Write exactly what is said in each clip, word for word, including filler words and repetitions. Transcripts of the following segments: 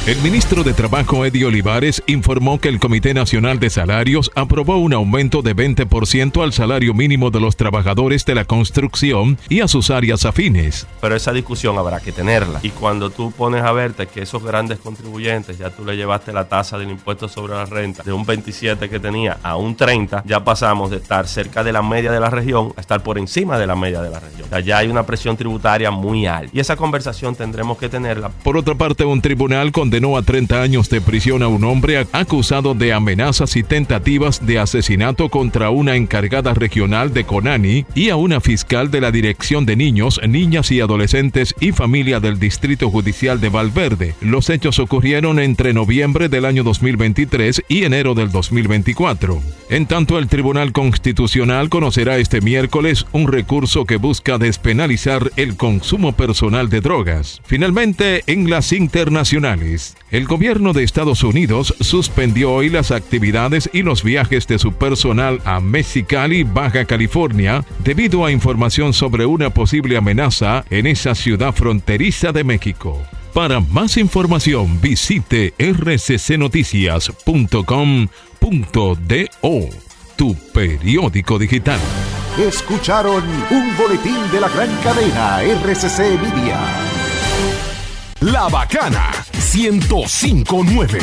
El ministro de Trabajo, Eddie Olivares, informó que el Comité Nacional de Salarios aprobó un aumento de veinte por ciento al salario mínimo de los trabajadores de la construcción y a sus áreas afines. Pero esa discusión habrá que tenerla. Y cuando tú pones a verte que esos grandes contribuyentes, ya tú le llevaste la tasa del impuesto sobre la renta de un veintisiete que tenía a un treinta, ya pasamos de estar cerca de la media de la región a estar por encima de la media de la región. O sea, ya hay una presión tributaria muy alta. Y esa conversación tendremos que tenerla. Por otra parte, un tribunal condenó a treinta años de prisión a un hombre acusado de amenazas y tentativas de asesinato contra una encargada regional de Conani y a una fiscal de la Dirección de Niños, Niñas y Adolescentes y Familia del Distrito Judicial de Valverde. Los hechos ocurrieron entre noviembre del año dos mil veintitrés y enero del dos mil veinticuatro. En tanto, el Tribunal Constitucional conocerá este miércoles un recurso que busca despenalizar el consumo personal de drogas. Finalmente, en las internacionales, el gobierno de Estados Unidos suspendió hoy las actividades y los viajes de su personal a Mexicali, Baja California, debido a información sobre una posible amenaza en esa ciudad fronteriza de México. Para más información, visite r c c noticias punto com punto do, tu periódico digital. Escucharon un boletín de la gran cadena R C C Media. La Bacana ciento cinco punto nueve.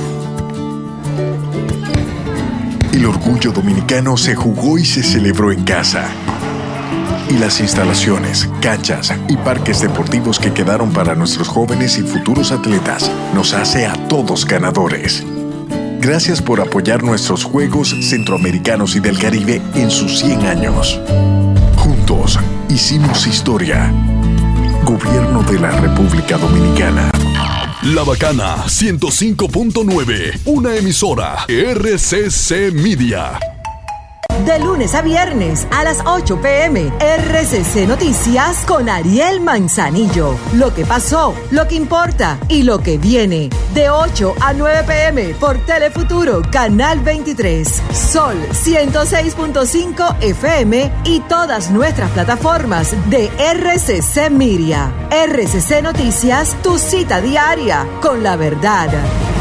El orgullo dominicano se jugó y se celebró en casa. Y las instalaciones, canchas y parques deportivos que quedaron para nuestros jóvenes y futuros atletas nos hace a todos ganadores. Gracias por apoyar nuestros Juegos Centroamericanos y del Caribe en sus cien años. Juntos hicimos historia. Gobierno de la República Dominicana. La Bacana ciento cinco punto nueve, una emisora R C C Media. De lunes a viernes a las ocho p m R C C Noticias con Ariel Manzanillo. Lo que pasó, lo que importa y lo que viene. De ocho a nueve p m por Telefuturo, Canal veintitrés, Sol ciento seis punto cinco F M y todas nuestras plataformas de R C C Media. R C C Noticias, tu cita diaria con la verdad.